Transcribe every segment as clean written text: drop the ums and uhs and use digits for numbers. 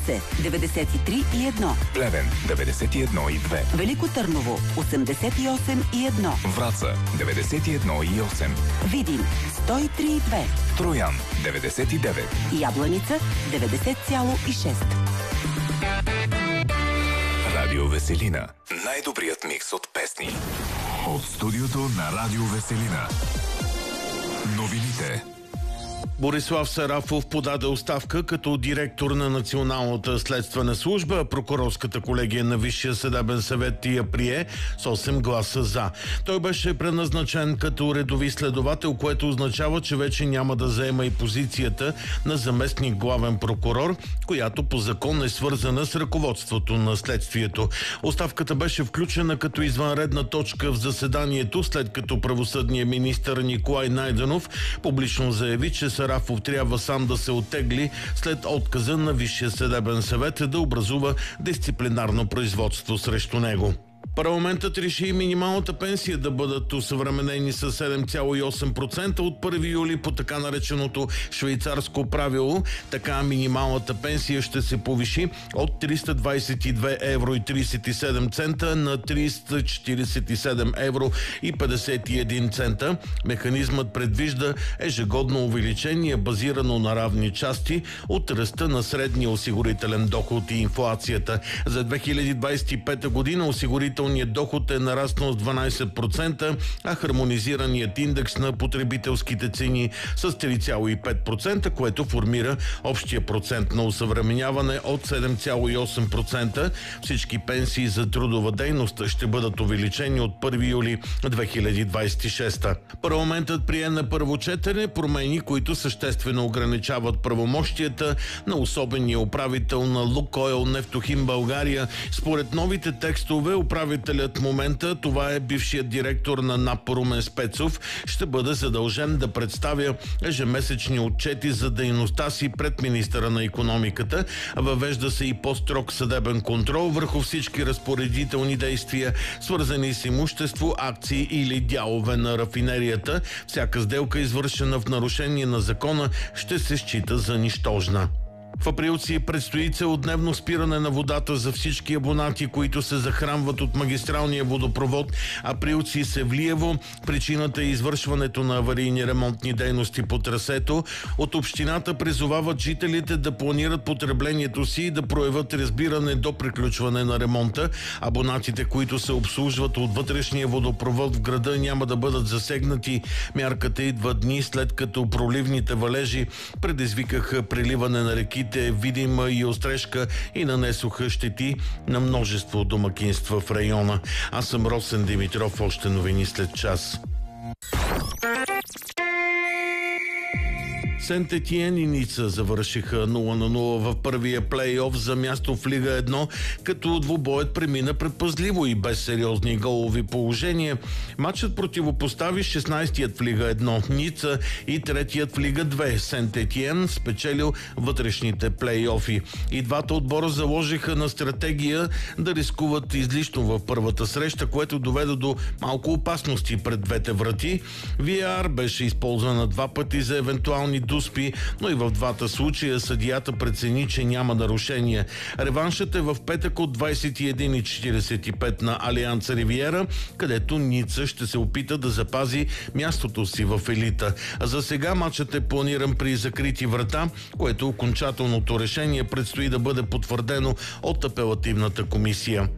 Русе 93,1. Плевен 91,2. Велико Търново 88,1. Враца 91,8. Видин 103,2. Троян 99. Ябланица 90,6. Радио Веселина. Най-добрият микс от песни. От студиото на Радио Веселина. Новините. Борислав Сарафов подаде оставка като директор на Националната следствена служба. Прокурорската колегия на Висшия съдебен съвет я прие с 8 гласа за. Той беше преназначен като редови следовател, което означава, че вече няма да заема и позицията на заместник главен прокурор, която по закон е свързана с ръководството на следствието. Оставката беше включена като извънредна точка в заседанието, след като правосъдният министър Николай Найденов публично заяви, че Сарафов трябва сам да се оттегли след отказа на Висшия съдебен съвет да образува дисциплинарно производство срещу него. Парламентът реши минималната пенсия да бъдат осъвременени с 7,8% от 1 юли по така нареченото швейцарско правило. Така минималната пенсия ще се повиши от 322 евро и 37 цента на 347 евро и 51 цента. Механизмът предвижда ежегодно увеличение, базирано на равни части от ръста на средния осигурителен доход и инфлацията. За 2025 година осигурителният доход е нараснал с 12%, а хармонизираният индекс на потребителските цени с 3,5%, което формира общия процент на осъвременяване от 7,8%. Всички пенсии за трудова дейност ще бъдат увеличени от 1 юли 2026. Парламентът прие на първо четене промени, които съществено ограничават правомощията на особения управител на Лукойл Нефтохим България. Според новите текстове, управителят в момента, това е бившият директор на НАП Румен Спецов, ще бъде задължен да представя ежемесечни отчети за дейността си пред министъра на икономиката. Въвежда се и по-строг съдебен контрол върху всички разпоредителни действия, свързани с имущество, акции или дялове на рафинерията. Всяка сделка, извършена в нарушение на закона, ще се счита за нищожна. В априлци предстои целодневно спиране на водата за всички абонати, които се захранват от магистралния водопровод Априлци Севлиево. Причината е извършването на аварийни ремонтни дейности по трасето. От общината призовават жителите да планират потреблението си и да проявят разбиране до приключване на ремонта. Абонатите, които се обслужват от вътрешния водопровод в града, няма да бъдат засегнати. Мярката идва дни след като проливните валежи предизвикаха преливане на реките Видим и Острешка и нанесоха щети на множество домакинства в района. Аз съм Росен Димитров, още новини след час. Сент-Етиен и Ница завършиха 0-0 в първия плейоф за място в Лига 1, като двубоят премина предпазливо и без сериозни голови положения. Матчът противопостави 16-тият в Лига 1 Ница и 3-тият в Лига 2 Сент-Етиен, спечелил вътрешните плейофи. И двата отбора заложиха на стратегия да рискуват излишно в първата среща, което доведе до малко опасности пред двете врати. VAR беше използвана 2 пъти за евентуални дуспи, но и в двата случая съдията прецени, че няма нарушение. Реваншът е в петък от 21:45 на Алианс Ривиера, където Ница ще се опита да запази мястото си в елита. За сега матчът е планиран при закрити врата, което окончателното решение предстои да бъде потвърдено от апелативната комисия.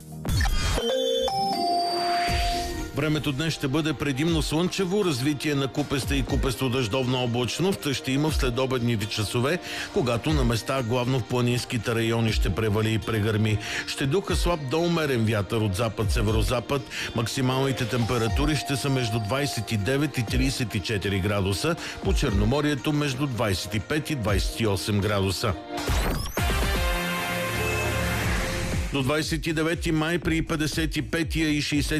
Времето днес ще бъде предимно слънчево, развитие на купеста и купесто-дъждовна облачност ще има в следобедните часове, когато на места, главно в планинските райони, ще превали и прегърми. Ще духа слаб до умерен вятър от запад-северозапад. Максималните температури ще са между 29 и 34 градуса, по Черноморието между 25 и 28 градуса. До 29 май при 55-я и 60